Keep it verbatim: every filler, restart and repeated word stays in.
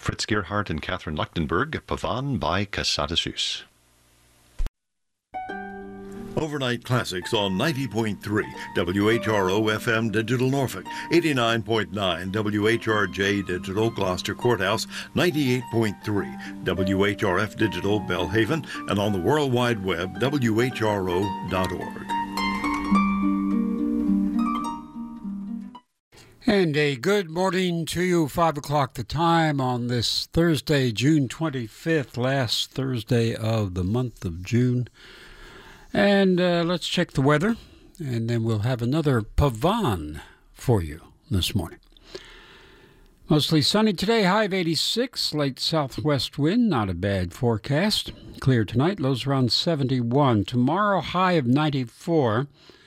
Fritz Gerhardt and Catherine Lechtenberg, Pavan by Casada Sus. Overnight Classics on ninety point three W H R O F M Digital Norfolk, eighty-nine point nine W H R J Digital Gloucester Courthouse, ninety-eight point three W H R F Digital Belhaven, and on the World Wide Web, W H R O dot org. And a good morning to you, five o'clock the time on this Thursday, June twenty-fifth, last Thursday of the month of June. And uh, let's check the weather, and then we'll have another Pavan for you this morning. Mostly sunny today, high of eighty-six, late southwest wind, not a bad forecast. Clear tonight, lows around seventy-one. Tomorrow, high of ninety-four.